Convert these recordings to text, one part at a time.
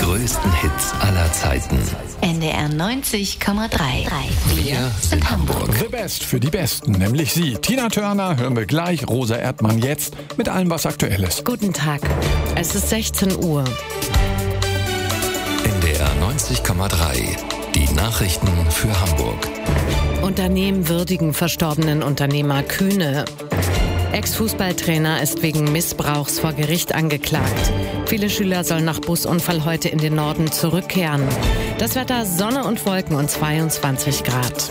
größten Hits aller Zeiten. NDR 90,3. Wir sind Hamburg. The Best für die Besten, nämlich sie. Tina Turner hören wir gleich, Rosa Erdmann jetzt mit allem, was aktuell ist. Guten Tag, es ist 16 Uhr. NDR 90,3. Die Nachrichten für Hamburg. Unternehmen würdigen verstorbenen Unternehmer Kühne. Ex-Fußballtrainer ist wegen Missbrauchs vor Gericht angeklagt. Viele Schüler sollen nach Busunfall heute in den Norden zurückkehren. Das Wetter: Sonne und Wolken und 22 Grad.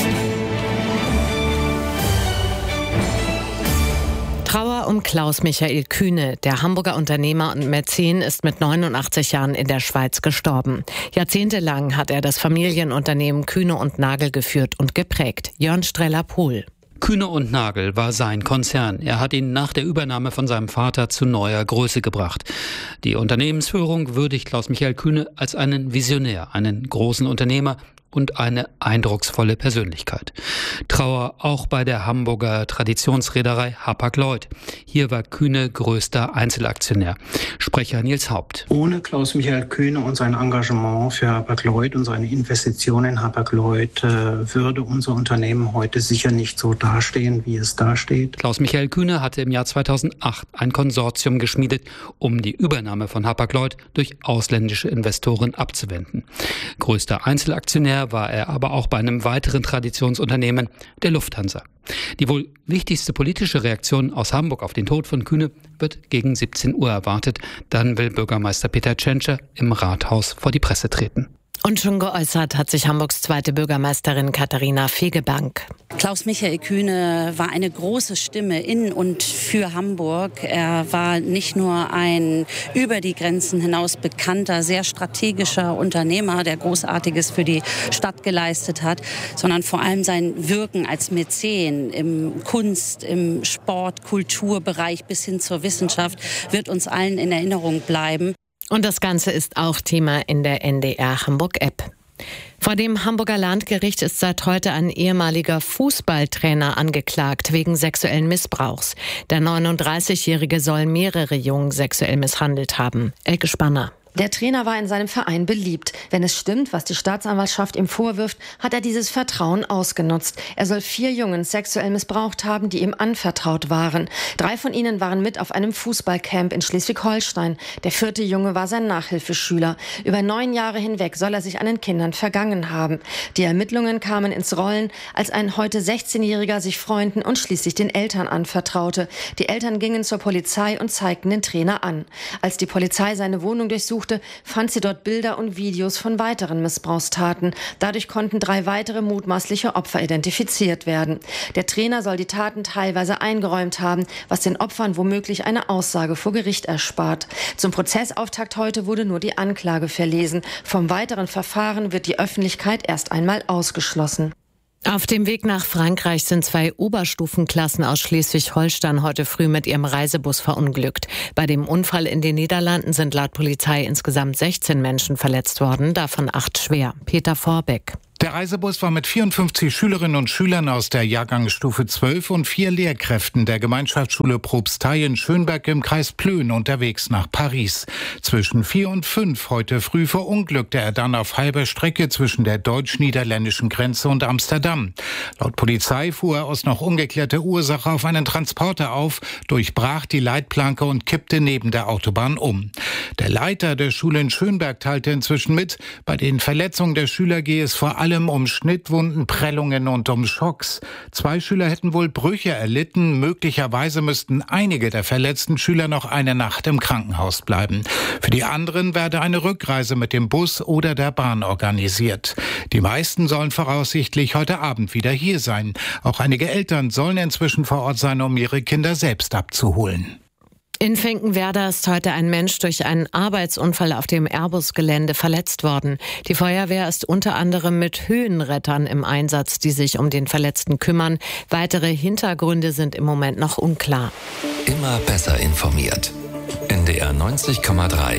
Trauer um Klaus-Michael Kühne. Der Hamburger Unternehmer und Mäzen ist mit 89 Jahren in der Schweiz gestorben. Jahrzehntelang hat er das Familienunternehmen Kühne und Nagel geführt und geprägt. Jörn Streller-Pohl. Kühne und Nagel war sein Konzern. Er hat ihn nach der Übernahme von seinem Vater zu neuer Größe gebracht. Die Unternehmensführung würdigt Klaus-Michael Kühne als einen Visionär, einen großen Unternehmer und eine eindrucksvolle Persönlichkeit. Trauer auch bei der Hamburger Traditionsreederei Hapag-Lloyd. Hier war Kühne größter Einzelaktionär. Sprecher Nils Haupt. Ohne Klaus-Michael Kühne und sein Engagement für Hapag-Lloyd und seine Investitionen in Hapag-Lloyd würde unser Unternehmen heute sicher nicht so dastehen, wie es dasteht. Klaus-Michael Kühne hatte im Jahr 2008 ein Konsortium geschmiedet, um die Übernahme von Hapag-Lloyd durch ausländische Investoren abzuwenden. Größter Einzelaktionär war er aber auch bei einem weiteren Traditionsunternehmen, der Lufthansa. Die wohl wichtigste politische Reaktion aus Hamburg auf den Tod von Kühne wird gegen 17 Uhr erwartet. Dann will Bürgermeister Peter Tschentscher im Rathaus vor die Presse treten. Und schon geäußert hat sich Hamburgs zweite Bürgermeisterin Katharina Fegebank. Klaus-Michael Kühne war eine große Stimme in und für Hamburg. Er war nicht nur ein über die Grenzen hinaus bekannter, sehr strategischer Unternehmer, der Großartiges für die Stadt geleistet hat, sondern vor allem sein Wirken als Mäzen im Kunst-, im Sport-, Kulturbereich bis hin zur Wissenschaft wird uns allen in Erinnerung bleiben. Und das Ganze ist auch Thema in der NDR Hamburg-App. Vor dem Hamburger Landgericht ist seit heute ein ehemaliger Fußballtrainer angeklagt wegen sexuellen Missbrauchs. Der 39-Jährige soll mehrere Jungen sexuell misshandelt haben. Elke Spanner. Der Trainer war in seinem Verein beliebt. Wenn es stimmt, was die Staatsanwaltschaft ihm vorwirft, hat er dieses Vertrauen ausgenutzt. Er soll 4 Jungen sexuell missbraucht haben, die ihm anvertraut waren. 3 von ihnen waren mit auf einem Fußballcamp in Schleswig-Holstein. Der 4. Junge war sein Nachhilfeschüler. Über 9 Jahre hinweg soll er sich an den Kindern vergangen haben. Die Ermittlungen kamen ins Rollen, als ein heute 16-Jähriger sich Freunden und schließlich den Eltern anvertraute. Die Eltern gingen zur Polizei und zeigten den Trainer an. Als die Polizei seine Wohnung durchsuchte, fand sie dort Bilder und Videos von weiteren Missbrauchstaten. Dadurch konnten 3 weitere mutmaßliche Opfer identifiziert werden. Der Trainer soll die Taten teilweise eingeräumt haben, was den Opfern womöglich eine Aussage vor Gericht erspart. Zum Prozessauftakt heute wurde nur die Anklage verlesen. Vom weiteren Verfahren wird die Öffentlichkeit erst einmal ausgeschlossen. Auf dem Weg nach Frankreich sind 2 Oberstufenklassen aus Schleswig-Holstein heute früh mit ihrem Reisebus verunglückt. Bei dem Unfall in den Niederlanden sind laut Polizei insgesamt 16 Menschen verletzt worden, davon 8 schwer. Peter Vorbeck. Der Reisebus war mit 54 Schülerinnen und Schülern aus der Jahrgangsstufe 12 und 4 Lehrkräften der Gemeinschaftsschule Propstei in Schönberg im Kreis Plön unterwegs nach Paris. Zwischen 4 und 5 heute früh verunglückte er dann auf halber Strecke zwischen der deutsch-niederländischen Grenze und Amsterdam. Laut Polizei fuhr er aus noch ungeklärter Ursache auf einen Transporter auf, durchbrach die Leitplanke und kippte neben der Autobahn um. Der Leiter der Schule in Schönberg teilte inzwischen mit, bei den Verletzungen der Schüler gehe es vor allem um Schnittwunden, Prellungen und um Schocks. 2 Schüler hätten wohl Brüche erlitten. Möglicherweise müssten einige der verletzten Schüler noch eine Nacht im Krankenhaus bleiben. Für die anderen werde eine Rückreise mit dem Bus oder der Bahn organisiert. Die meisten sollen voraussichtlich heute Abend wieder hier sein. Auch einige Eltern sollen inzwischen vor Ort sein, um ihre Kinder selbst abzuholen. In Finkenwerder ist heute ein Mensch durch einen Arbeitsunfall auf dem Airbus-Gelände verletzt worden. Die Feuerwehr ist unter anderem mit Höhenrettern im Einsatz, die sich um den Verletzten kümmern. Weitere Hintergründe sind im Moment noch unklar. Immer besser informiert. NDR 90,3.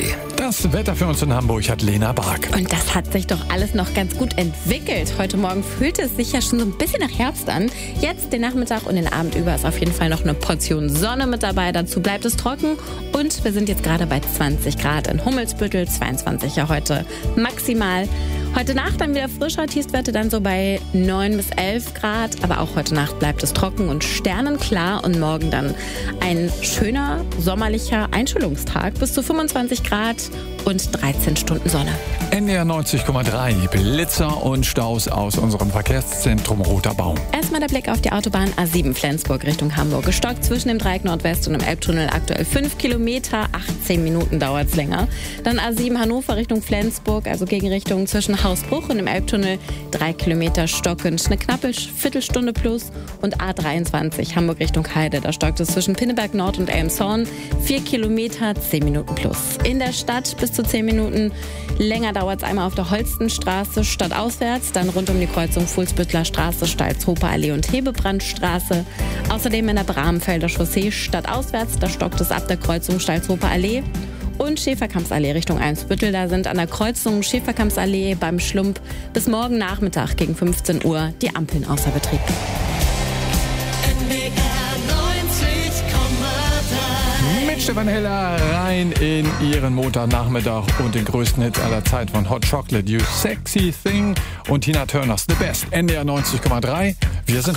Das Wetter für uns in Hamburg hat Lena Bark. Und das hat sich doch alles noch ganz gut entwickelt. Heute Morgen fühlte es sich ja schon so ein bisschen nach Herbst an. Jetzt, den Nachmittag und den Abend über, ist auf jeden Fall noch eine Portion Sonne mit dabei. Dazu bleibt es trocken. Und wir sind jetzt gerade bei 20 Grad in Hummelsbüttel, 22 ja heute maximal. Heute Nacht dann wieder frischer, Tiefstwerte dann so bei 9 bis 11 Grad. Aber auch heute Nacht bleibt es trocken und sternenklar. Und morgen dann ein schöner, sommerlicher Einschulungstag bis zu 25 Grad und 13 Stunden Sonne. NDR 90,3, Blitzer und Staus aus unserem Verkehrszentrum Roter Baum. Erstmal der Blick auf die Autobahn A7 Flensburg Richtung Hamburg. Gestockt zwischen dem Dreieck Nordwest und dem Elbtunnel aktuell 5 Kilometer, 18 Minuten dauert es länger. Dann A7 Hannover Richtung Flensburg, also Gegenrichtung zwischen Hausbruch und dem Elbtunnel 3 Kilometer stockend, eine knappe Viertelstunde plus. Und A23 Hamburg Richtung Heide, da stockt es zwischen Pinneberg Nord und Elmshorn 4 Kilometer, 10 Minuten plus. In der Stadt bis zu 10 Minuten. Länger dauert es einmal auf der Holstenstraße stadtauswärts, dann rund um die Kreuzung Fuhlsbüttler Straße, Stalzhofer Allee und Hebebrandstraße. Außerdem in der Bramfelder Chaussee stadtauswärts, da stockt es ab der Kreuzung Stalzhofer Allee. Und Schäferkampsallee Richtung Eimsbüttel, da sind an der Kreuzung Schäferkampsallee beim Schlump bis morgen Nachmittag gegen 15 Uhr die Ampeln außer Betrieb. Mit Stefan Heller rein in ihren Montagnachmittag und den größten Hit aller Zeit von Hot Chocolate, You Sexy Thing und Tina Turners The Best. NDR 90,3. Wir sind